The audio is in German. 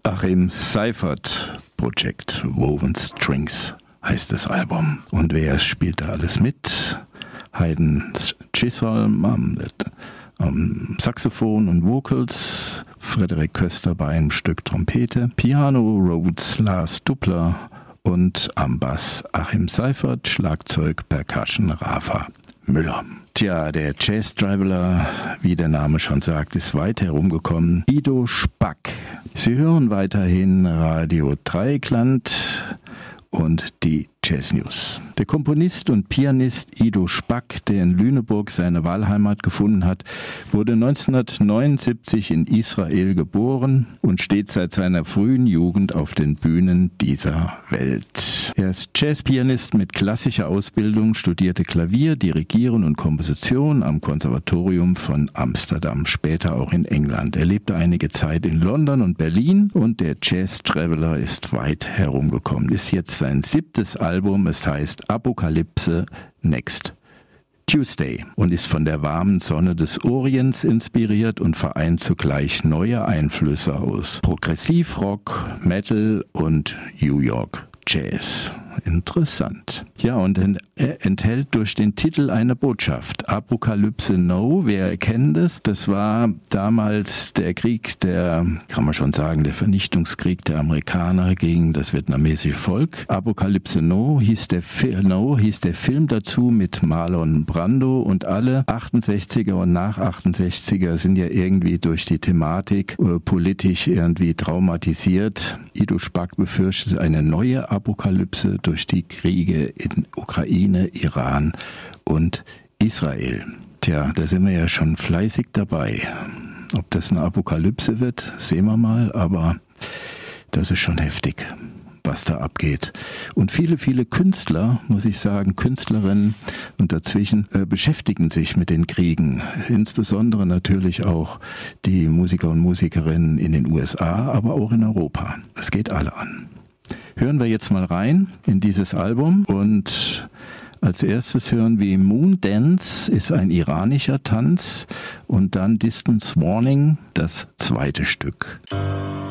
Achim Seifert Project, Woven Strings heißt das Album. Und wer spielt da alles mit? Hayden Chisholm am Saxophon und Vocals, Frederik Köster bei einem Stück Trompete, Piano Rhodes Lars Dubler und am Bass Achim Seifert, Schlagzeug Percussion Rafa Müller. Tja, der Jazz-Traveler, wie der Name schon sagt, ist weit herumgekommen. Ido Spack. Sie hören weiterhin Radio Dreieckland und die Jazz News. Der Komponist und Pianist Ido Spack, der in Lüneburg seine Wahlheimat gefunden hat, wurde 1979 in Israel geboren und steht seit seiner frühen Jugend auf den Bühnen dieser Welt. Er ist Jazzpianist mit klassischer Ausbildung, studierte Klavier, Dirigieren und Komposition am Konservatorium von Amsterdam, später auch in England. Er lebte einige Zeit in London und Berlin und der Jazz-Traveler ist weit herumgekommen. Ist jetzt sein 7. Album, es heißt Apokalypse Next Tuesday und ist von der warmen Sonne des Orients inspiriert und vereint zugleich neue Einflüsse aus Progressivrock, Metal und New York Jazz. Interessant. Ja, und er enthält durch den Titel eine Botschaft. Apokalypse No, wer kennt das? Das war damals der Krieg, kann man schon sagen, der Vernichtungskrieg der Amerikaner gegen das vietnamesische Volk. Apokalypse No hieß der Film dazu mit Marlon Brando und alle 68er und nach 68er sind ja irgendwie durch die Thematik politisch irgendwie traumatisiert. Ido Spack befürchtet eine neue Apokalypse durch die Kriege in Ukraine, Iran und Israel. Tja, da sind wir ja schon fleißig dabei. Ob das eine Apokalypse wird, sehen wir mal, aber das ist schon heftig, was da abgeht. Und viele, viele Künstler, muss ich sagen, Künstlerinnen und dazwischen beschäftigen sich mit den Kriegen. Insbesondere natürlich auch die Musiker und Musikerinnen in den USA, aber auch in Europa. Es geht alle an. Hören wir jetzt mal rein in dieses Album und als erstes hören wir Moon Dance, ist ein iranischer Tanz und dann Distance Warning, das zweite Stück.